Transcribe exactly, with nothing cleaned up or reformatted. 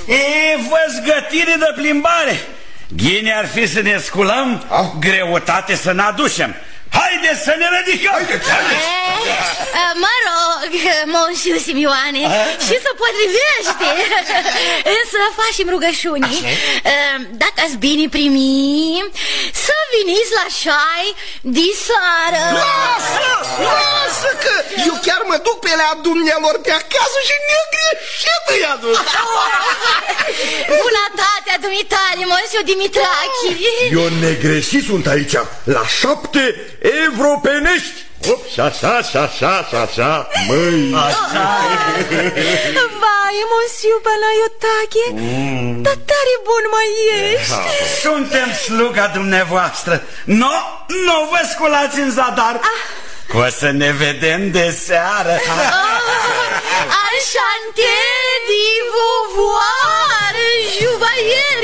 E, văzgătire de plimbare. Ghine ar fi să ne sculăm, ah? Greutate să ne aducem. Haideți să ne ridicăm! Haideți, haideți. E, mă rog, Monsiu Simioane, și să potrivește. Însă facem rugăciuni. Dacă ați bine primi, să veniți la șai de seară. Lasă, lasă că eu chiar mă duc pe la dumnealor pe acasă și negreșit îi aduc. Bunătatea dumitale, Monsiu Dimitrachi. Eu negreșit sunt aici, la șapte evropenești. Ops, așa, așa, așa, așa, măi. Așa. Vai, Monsiu Panaiotache, mm. Dar tare bun mai ești. Suntem sluga dumneavoastră. No, nu vă sculați în zadar. ah. O să ne vedem de seară. Enchanté de vous voir, joyeux